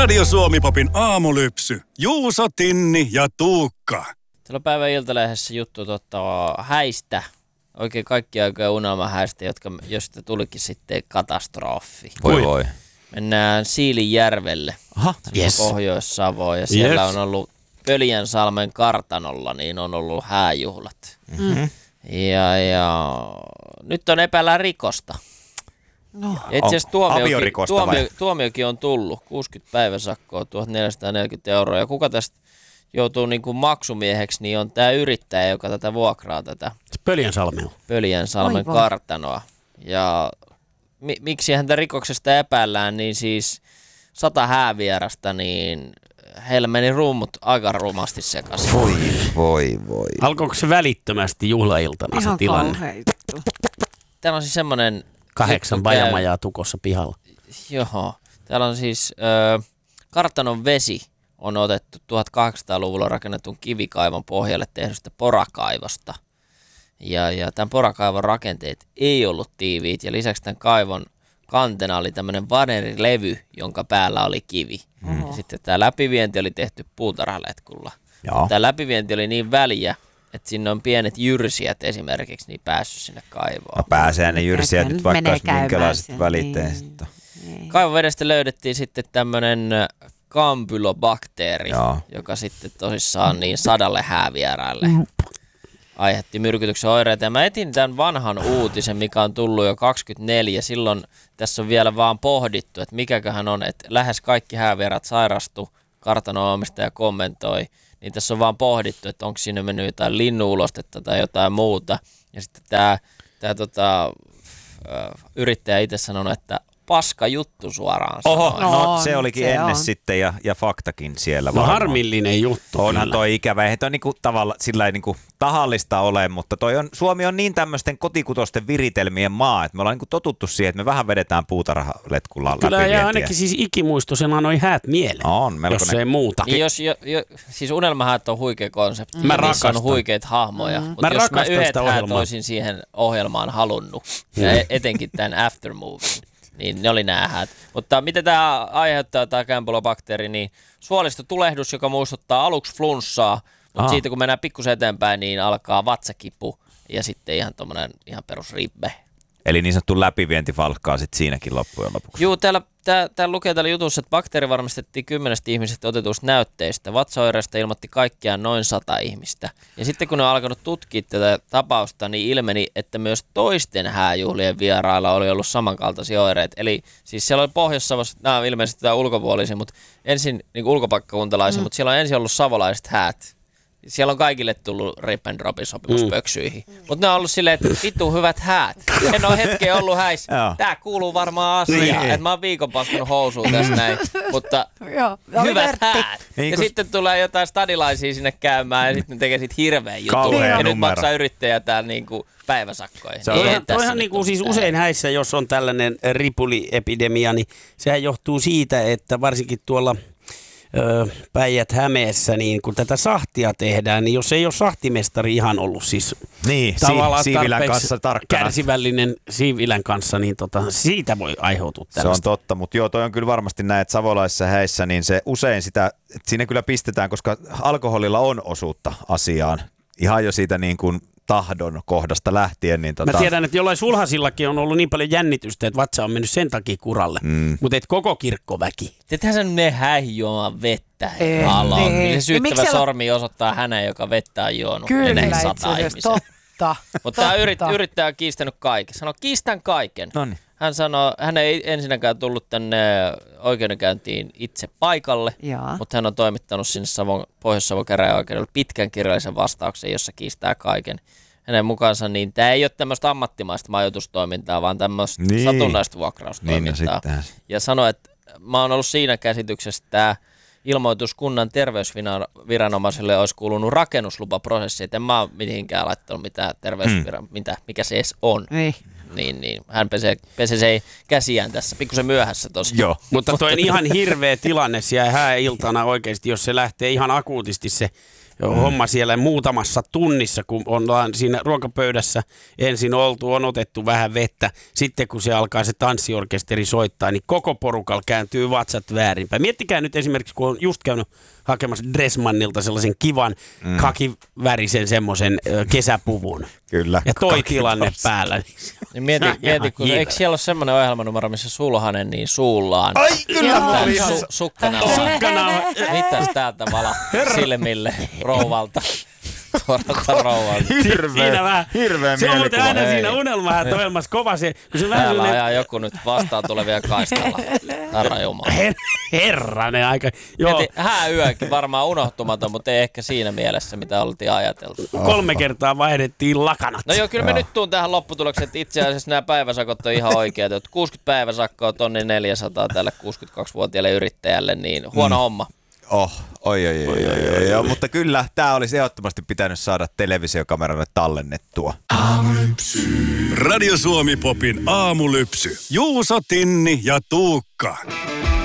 Radio Suomi-popin aamulypsy. Juuso, Tinni ja Tuukka. Täällä on päivän Iltalehdessä juttu häistä. Oikein kaikki aikoja unelmahäistä, josta tulikin sitten katastrofi. Voi. Mennään Siilinjärvelle, Pohjois-Savoon, ja siellä on ollut Pöljänsalmen kartanolla, niin on ollut hääjuhlat. Mm-hmm. Ja nyt on epäillään rikosta. No. Itse asiassa tuomiokin on tullut, 60 päiväsakkoa, 1440 €. Ja kuka tästä joutuu niin kuin maksumieheksi, niin on tämä yrittäjä, joka tätä vuokraa tätä Pöljänsalmen kartanoa. Ja miksi häntä rikoksesta epäillään, niin siis 100 häävierasta, niin heillä meni rummut aika rumasti sekaisin. Voi. Alkoiko se välittömästi juhlailtana se tilanne? Täällä on siis semmoinen 8 bajamajaa tukossa pihalla. Joo. Täällä on siis kartanon vesi on otettu 1800-luvulla rakennetun kivikaivon pohjalle tehdystä porakaivosta. Ja tämän porakaivon rakenteet ei ollut tiiviit, ja lisäksi tämän kaivon kantena oli tämmöinen vanerilevy, jonka päällä oli kivi. Ja sitten tämä läpivienti oli tehty puutarhaletkulla. Tämä läpivienti oli niin väliä, että sinne on pienet jyrsijät esimerkiksi niin päässyt sinne kaivoon. No pääsee ne jyrsijät nyt vaikka minkälaiset välitteiset. Kaivon vedestä löydettiin sitten tämmöinen kampylobakteeri, joka sitten tosissaan niin 100 häävieraille aiheutti myrkytyksen oireita. Ja mä etin tämän vanhan uutisen, mikä on tullut jo 24. Silloin tässä on vielä vaan pohdittu, että mikäköhän on, että lähes kaikki häävierat sairastu, kartanon-omistaja kommentoi. Niin tässä on vaan pohdittu, että onko sinne mennyt jotain linnuulostetta tai jotain muuta. Ja sitten tämä yrittäjä itse sanonut, että paska juttu suoraan sanoen. No se olikin se ennen on. Sitten ja faktakin siellä. No varmaan. Harmillinen juttu. Onhan toi ikävä. Eihän toi niinku tavalla sillä niinku tahallista ole, mutta Suomi on niin tämmöisten kotikutosten viritelmien maa, että me ollaan niinku totuttu siihen, että me vähän vedetään puutarhaletkulla läpi. Kyllä ja ainakin siis ikimuistosena noi häät mieleen, on, jos ei muuta. Niin siis unelmahäät on huikea konsepti. Mä rakastan. On huikeita hahmoja. Mutta jos mä yhdet häät olisin siihen ohjelmaan halunnut, ja etenkin tämän Aftermovin, niin ne oli nämä häät. Mutta miten tämä aiheuttaa, tämä Campylobakteeri, niin suolistotulehdus, joka muistuttaa aluksi flunssaa, mutta siitä kun mennään pikkusen eteenpäin, niin alkaa vatsakipu ja sitten ihan tommonen ihan perus ribbe. Eli niin sanottu läpivienti falkkaa sitten siinäkin loppujen lopuksi. Joo, täällä lukee täällä jutussa, että bakteeri varmistettiin 10 ihmisestä otetuista näytteistä. Vatsaoireista ilmoitti kaikkiaan noin 100 ihmistä. Ja sitten kun ne on alkanut tutkia tätä tapausta, niin ilmeni, että myös toisten hääjuhlien vierailla oli ollut samankaltaisia oireita. Eli siis siellä oli Pohjois-Savossa, nämä on ilmeisesti tämä ulkopuolisia, mutta ensin niin ulkopaikkakuntalaisia, mutta siellä on ensin ollut savolaiset häät. Siellä on kaikille tullut rip and dropin sopimuspöksyihin. Mutta ne on ollut silleen, että vittu hyvät häät. En ole hetkeä ollut häissä. Tää kuuluu varmaan asiaan. Että mä oon viikon paskanut housuun tässä näin. Mutta hyvät häät. Ja sitten tulee jotain stadilaisia sinne käymään ja sitten ne tekee sit hirveän jutun. Ja nyt maksaa yrittäjä täällä niinku päiväsakkoja. Toihan niinku siis usein häissä, jos on tällainen ripuliepidemia, niin sehän johtuu siitä, että varsinkin tuolla Päijät-Hämeessä, niin kun tätä sahtia tehdään, niin jos ei ole sahtimestari ihan ollut siis tavallaan siivilän kanssa tarkkana. Kärsivällinen siivilän kanssa, niin siitä voi aiheutua tällaista. Se on totta, mutta joo, toi on kyllä varmasti näin, että savolaisissa häissä, niin se usein sitä, siinä kyllä pistetään, koska alkoholilla on osuutta asiaan. Ihan jo siitä niin kuin tahdon kohdasta lähtien. Niin Mä tiedän, että jollain sulhasillakin on ollut niin paljon jännitystä, että vatsa on mennyt sen takia kuralle. Mutta et koko kirkkoväki. Teethän sen ne häihin juomaan vettä. Niin se syyttävä sormi osoittaa hänen, joka vettä on juonut. Kyllä, itse asiassa totta. Mutta tämä yrittäjä on kiistänyt kaiken. Sanoo, kiistän kaiken. Noniin. Hän sanoo, hän ei ensinnäkään tullut tänne oikeudenkäyntiin itse paikalle, mutta hän on toimittanut sinne Pohjois-Savon käräjäoikeudelle pitkän kirjallisen vastauksen, jossa kiistää kaiken. Hänen mukaansa niin tämä ei ole tämmöistä ammattimaista majoitustoimintaa, vaan tämmöistä satunnaista vuokraustoimintaa. Niin, ja sanoi, että mä oon ollut siinä käsityksessä, että tämä ilmoitus kunnan terveysviranomaiselle olisi kuulunut rakennuslupaprosessi, että en mä ole mihinkään laittanut mitään mikä se edes on. Niin. Hän pesee käsiään tässä, pikkusen myöhässä tosi. Joo, mutta toi on ihan hirveä tilanne siellä hääiltana oikeasti, jos se lähtee ihan akuutisti se homma siellä muutamassa tunnissa, kun ollaan siinä ruokapöydässä ensin oltu, on otettu vähän vettä. Sitten kun se alkaa se tanssiorkesteri soittaa, niin koko porukalla kääntyy vatsat väärinpäin. Miettikää nyt esimerkiksi, kun on just käynyt hakemassa Dressmannilta sellaisen kivan kakivärisen semmoisen kesäpuvun. Kyllä. Ja toi tilanne päällä. Niin mieti kun eikö siellä ole semmoinen ohjelmanumero, missä Sulhanen niin suullaan. Ai kyllä, mä olin ihan... Sukkanauha. Mitäs täältä vala silmille rouvalta? Tuorata rouvalta. Hirveä se on muuten aina Hei. siinä unelmahäät-ohjelmassa kova se, kun se vähän Täällä sellainen... ajaa joku nyt vastaan tulevia kaistalla. Herra Jumala. Herranen aika. Joo, Mieti, hääyökin varmaan unohtumaton, mutta ei ehkä siinä mielessä, mitä oltiin ajateltu. 3 kertaa vaihdettiin lakanat. No joo, kyllä me nyt tuun tähän lopputulokseen, että itse asiassa nämä päiväsakot on ihan oikeat. 60 päiväsakkoa, 1400 tälle 62-vuotiaalle yrittäjälle, niin huono homma. Oi. Mutta kyllä, tämä olisi ehdottomasti pitänyt saada televisiokameralle tallennettua. Radio Suomi Popin aamulypsy. Juuso, Tinni ja Tuukka.